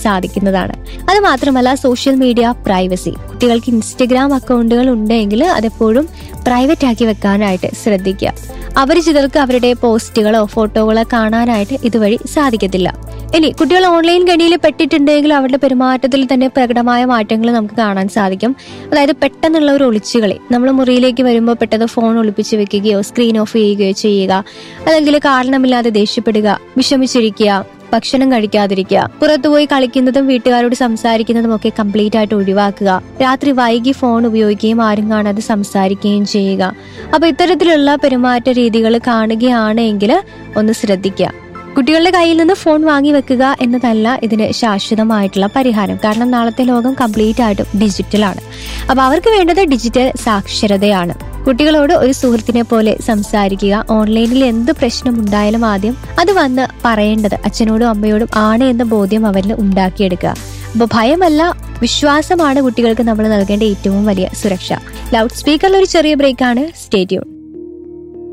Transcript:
സാധിക്കുന്നതാണ്. അത് മാത്രമല്ല സോഷ്യൽ മീഡിയ പ്രൈവസി. കുട്ടികൾക്ക് ഇൻസ്റ്റഗ്രാം അക്കൗണ്ടുകൾ ഉണ്ടെങ്കിൽ അതെപ്പോഴും പ്രൈവറ്റ് ആക്കി വെക്കാനായിട്ട് ശ്രദ്ധിക്കുക. അപരിചിതർക്ക് അവരുടെ പോസ്റ്റുകളോ ഫോട്ടോകളോ കാണാനായിട്ട് ഇതുവഴി സാധിക്കത്തില്ല. ഇനി കുട്ടികൾ ഓൺലൈൻ കെണിയിൽ പെട്ടിട്ടുണ്ടെങ്കിൽ അവരുടെ പെരുമാറ്റത്തിൽ തന്നെ പ്രകടമായ മാറ്റങ്ങൾ നമുക്ക് കാണാൻ സാധിക്കും. അതായത് പെട്ടെന്നുള്ള ഒരു ഒളിച്ചുകളി, നമ്മൾ മുറിയിലേക്ക് വരുമ്പോൾ പെട്ടെന്ന് ഫോൺ ഒളിപ്പിച്ച് വെക്കുകയോ സ്ക്രീൻ ഓഫ് ചെയ്യുകയോ ചെയ്യുക, അല്ലെങ്കിൽ കാരണമില്ലാതെ ദേഷ്യപ്പെടുക, വിഷമിച്ചിരിക്കുക, ഭക്ഷണം കഴിക്കാതിരിക്കുക, പുറത്തുപോയി കളിക്കുന്നതും വീട്ടുകാരോട് സംസാരിക്കുന്നതും ഒക്കെ കംപ്ലീറ്റ് ആയിട്ട് ഒഴിവാക്കുക, രാത്രി വൈകി ഫോൺ ഉപയോഗിക്കുകയും ആരും കാണാതെ സംസാരിക്കുകയും ചെയ്യുക. അപ്പൊ ഇത്തരത്തിലുള്ള പെരുമാറ്റ രീതികൾ കാണുകയാണെങ്കിൽ ഒന്ന് ശ്രദ്ധിക്കുക. കുട്ടികളുടെ കയ്യിൽ നിന്ന് ഫോൺ വാങ്ങി വെക്കുക എന്നതല്ല ഇതിന് ശാശ്വതമായിട്ടുള്ള പരിഹാരം. കാരണം നാളത്തെ ലോകം കംപ്ലീറ്റ് ആയിട്ടും ഡിജിറ്റലാണ്. അപ്പൊ അവർക്ക് വേണ്ടത് ഡിജിറ്റൽ സാക്ഷരതയാണ്. കുട്ടികളോട് ഒരു സുഹൃത്തിനെ പോലെ സംസാരിക്കുക. ഓൺലൈനിൽ എന്ത് പ്രശ്നം ഉണ്ടായാലും ആദ്യം അത് വന്ന് പറയേണ്ടത് അച്ഛനോടും അമ്മയോടും ആണ് എന്ന ബോധ്യം അവരിൽ ഉണ്ടാക്കിയെടുക്കുക. അപ്പൊ ഭയമല്ല, വിശ്വാസമാണ് കുട്ടികൾക്ക് നമ്മൾ നൽകേണ്ട ഏറ്റവും വലിയ സുരക്ഷ. ലൗഡ് സ്പീക്കറിൽ ഒരു ചെറിയ ബ്രേക്കാണ്. Stay tune.